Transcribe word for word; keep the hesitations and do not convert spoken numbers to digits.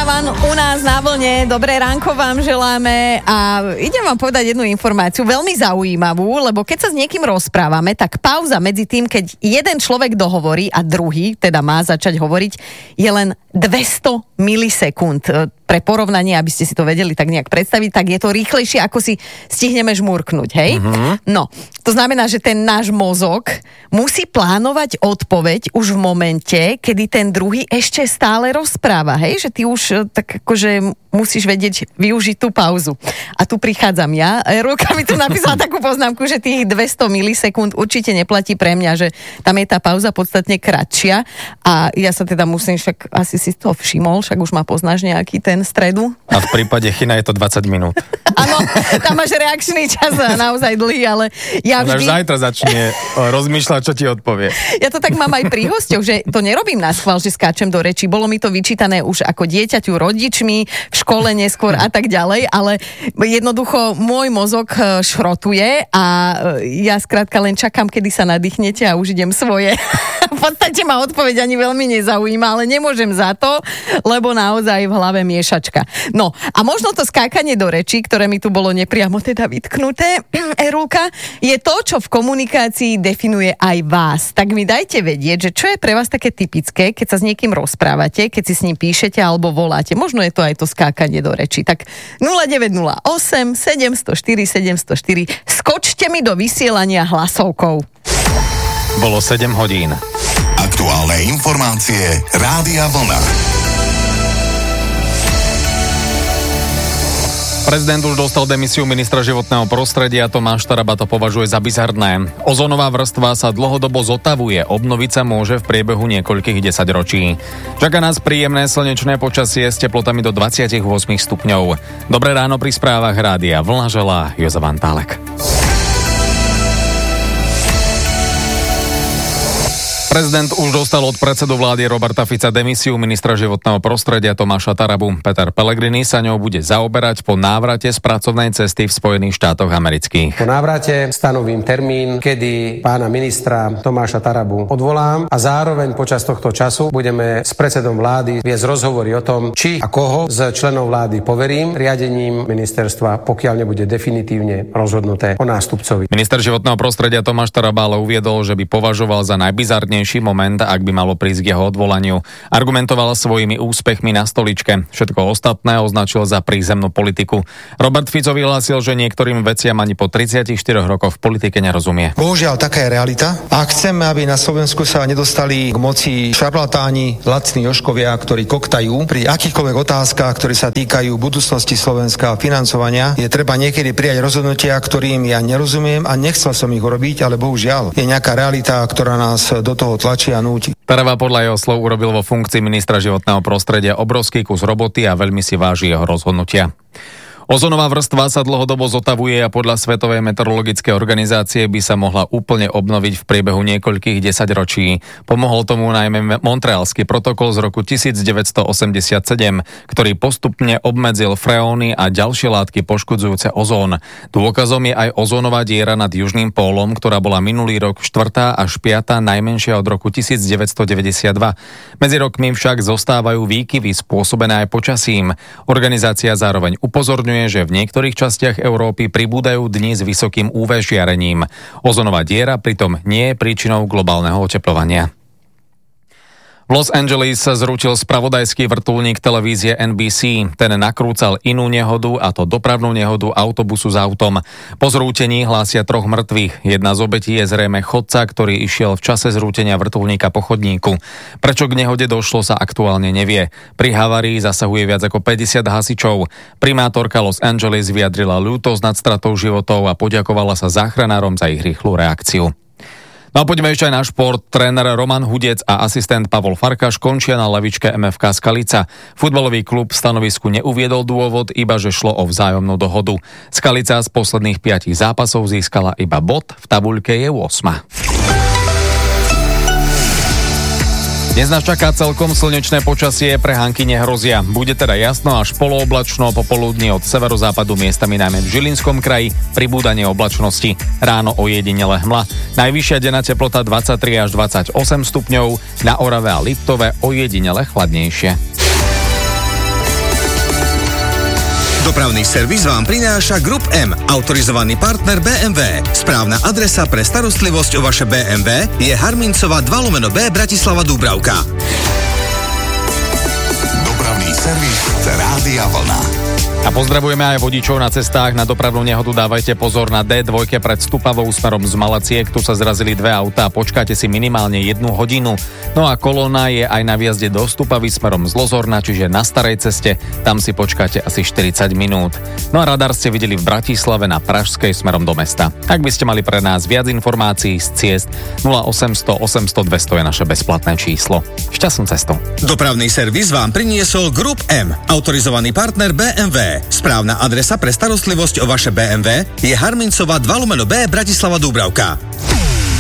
Ravan u nás na vlne. Dobré ránko vám želáme a idem vám povedať jednu informáciu, veľmi zaujímavú, lebo keď sa s niekým rozprávame, tak pauza medzi tým, keď jeden človek dohovorí a druhý, teda má začať hovoriť, je len dvesto milisekúnd. Pre porovnanie, aby ste si to vedeli tak nejak predstaviť, tak je to rýchlejšie, ako si stihneme žmúrknuť, hej? Mm-hmm. No, to znamená, že ten náš mozog musí plánovať odpoveď už v momente, kedy ten druhý ešte stále rozpráva, hej? Že ty už tak akože musíš vedieť využiť tú pauzu. A tu prichádzam ja. Ruka mi tu napísala takú poznámku, že tých dvesto milisekúnd určite neplatí pre mňa, že tam je tá pauza podstatne kratšia. A ja sa teda musím, však asi si to všimol, však už ma poznáš nejaký ten stredu. A v prípade Chyna je to dvadsať minút. Áno, tam máš reakčný čas naozaj dlhý, ale ja vždy... Ona už zajtra začne rozmýšľať, čo ti odpovie. Ja to tak mám aj pri hosťoch, že to nerobím na schvál, že skáčem do rečí. Bolo mi to vyčítané už ako dieťaťu rodičmi, v škole neskôr a tak ďalej, ale jednoducho môj mozog šrotuje a ja skrátka len čakám, kedy sa nadýchnete a už idem svoje. V podstate ma odpoveď ani veľmi nezaujíma, ale nemôžem za to, lebo naozaj v hlave miešačka. No a možno to skákanie do rečí, ktoré mi tu bolo nepriamo teda vytknuté, Erulka, je to, čo v komunikácii definuje aj vás. Tak mi dajte vedieť, že čo je pre vás také typické, keď sa s niekým rozprávate, keď si s ním píšete alebo voláte. Možno je to aj to skákanie do rečí. Tak nula deväť nula osem sedem nula štyri sedem nula štyri, skočte mi do vysielania hlasovkou. Bolo sedem hodín. Aktuálne informácie Rádia Vlna. Prezident už dostal demisiu ministra životného prostredia, Tomáš Taraba to považuje za bizarné. Ozónová vrstva sa dlhodobo zotavuje, obnoviť sa môže v priebehu niekoľkých desaťročí. Čaká nás príjemné slnečné počasie s teplotami do dvadsaťosem stupňov. Dobré ráno pri správach Rádia Vlna želá Jozef Antálek. Prezident už dostal od predsedu vlády Roberta Fica demisiu ministra životného prostredia Tomáša Tarabu. Peter Pellegrini sa ňou bude zaoberať po návrate z pracovnej cesty v Spojených štátoch amerických. Po návrate stanovím termín, kedy pána ministra Tomáša Tarabu odvolám a zároveň počas tohto času budeme s predsedom vlády viesť rozhovory o tom, či a koho z členov vlády poverím riadením ministerstva, pokiaľ nebude definitívne rozhodnuté o nástupcovi. Minister životného prostredia Tomáš Taraba ale uviedol, že by považoval za najbizarnejšie moment, ak by malo prísť k jeho odvolaniu. Argumentoval svojimi úspechmi na stoličke. Všetko ostatné označil za prízemnú politiku. Robert Fico vyhlásil, že niektorým veciam ani po tridsiatich štyroch rokoch v politike nerozumie. Bohužiaľ, taká je realita. Ak chceme, aby na Slovensku sa nedostali k moci šarlatáni, lacní jožkovia, ktorí koktajú pri akýchkoľvek otázkach, ktoré sa týkajú budúcnosti Slovenska a financovania, je treba niekedy prijať rozhodnutia, ktorým ja nerozumiem a nechcel som ich urobiť, ale bohužiaľ je nejaká realita, ktorá nás do toho tlačí a núti. Taraba podľa jeho slov urobil vo funkcii ministra životného prostredia obrovský kus roboty a veľmi si váži jeho rozhodnutia. Ozónová vrstva sa dlhodobo zotavuje a podľa Svetovej meteorologickej organizácie by sa mohla úplne obnoviť v priebehu niekoľkých desaťročí. Pomohol tomu najmä Montrealský protokol z roku devätnásťstoosemdesiatsedem, ktorý postupne obmedzil freóny a ďalšie látky poškodzujúce ozón. Dôkazom je aj ozónová diera nad južným pólom, ktorá bola minulý rok štvrtá až piatá najmenšia od roku devätnásťstodeväťdesiatdva. Medzi rokmi však zostávajú výkyvy spôsobené aj počasím. Organizácia zároveň upozorňuje, že v niektorých častiach Európy pribúdajú dni s vysokým ú vé žiarením. Ozonová diera pritom nie je príčinou globálneho otepľovania. V Los Angeles sa zrútil spravodajský vrtuľník televízie en bí sí. Ten nakrúcal inú nehodu, a to dopravnú nehodu autobusu s autom. Po zrútení hlásia troch mŕtvych. Jedna z obetí je zrejme chodca, ktorý išiel v čase zrútenia vrtuľníka po chodníku. Prečo k nehode došlo, sa aktuálne nevie. Pri havárii zasahuje viac ako päťdesiat hasičov. Primátorka Los Angeles vyjadrila ľútosť nad stratou životov a poďakovala sa záchranárom za ich rýchlu reakciu. No a poďme ešte aj na šport. Tréner Roman Hudec a asistent Pavol Farkaš končia na lavičke em ef ká Skalica. Futbalový klub v stanovisku neuviedol dôvod, iba že šlo o vzájomnú dohodu. Skalica z posledných piatich zápasov získala iba bod, v tabuľke je ôsma. Dnes nás čaká celkom slnečné počasie, prehánky nehrozia. Bude teda jasno až polooblačno, popoludní od severozápadu miestami najmä v Žilinskom kraji, pribúdanie oblačnosti. Ráno ojedinele hmla. Najvyššia denná teplota dvadsaťtri až dvadsaťosem stupňov, na Orave a Liptove ojedinele chladnejšie. Dopravný servis vám prináša Group M, autorizovaný partner bé em vé. Správna adresa pre starostlivosť o vaše bé em vé je Harmincova dva lomeno B Bratislava Dúbravka. Dopravný servis Rádia Vlna. A pozdravujeme aj vodičov na cestách. Na dopravnú nehodu dávajte pozor na dé dva pred Stupavou smerom z Malaciek. Tu sa zrazili dve autá, počkáte si minimálne jednu hodinu. No a kolóna je aj na výjazde do Stupavy smerom z Lozorna, čiže na starej ceste. Tam si počkáte asi štyridsať minút. No a radar ste videli v Bratislave na Pražskej smerom do mesta. Ak by ste mali pre nás viac informácií z ciest, nula osemsto osemsto dvesto je naše bezplatné číslo. Šťastnú cestu. Dopravný servis vám priniesol Group M, autorizovaný partner bé em vé. Správna adresa pre starostlivosť o vaše bé em vé je Harmincova dva lomeno B Bratislava Dúbravka.